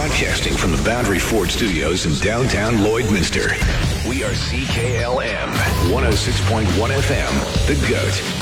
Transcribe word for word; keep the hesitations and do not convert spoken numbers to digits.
Broadcasting from the Boundary Ford Studios in downtown Lloydminster. We are C K L M, one oh six point one F M, The Goat.